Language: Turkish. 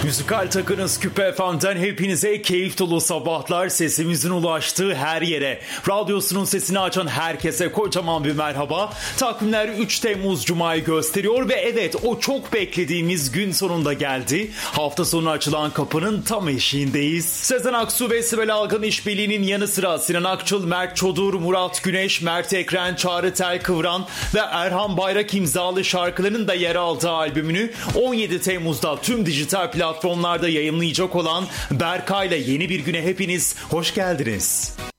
Müzikal takınız Küpe FM'den hepinize keyif dolu sabahlar, sesimizin ulaştığı her yere, radyosunun sesini açan herkese kocaman bir merhaba. Takvimler 3 Temmuz Cuma'yı gösteriyor ve evet, o çok beklediğimiz gün sonunda geldi. Hafta sonu açılan kapının tam eşiğindeyiz. Sezen Aksu ve Sibel Algan işbirliğinin yanı sıra Sinan Akçıl, Mert Çodur, Murat Güneş, Mert Ekren, Çağrı Telkıvran ve Erhan Bayrak imzalı şarkıların da yer aldığı albümünü 17 Temmuz'da tüm dijital platformlarda yayımlayacak olan Berkay'la yeni bir güne hepiniz hoş geldiniz.